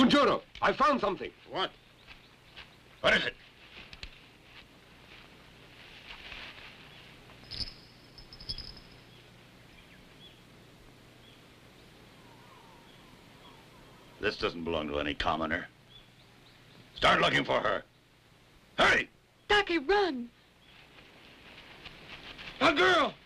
Conjuro, I found something. What? What is it? This doesn't belong to any commoner. Start looking for her. Hurry! Ducky, run! A girl!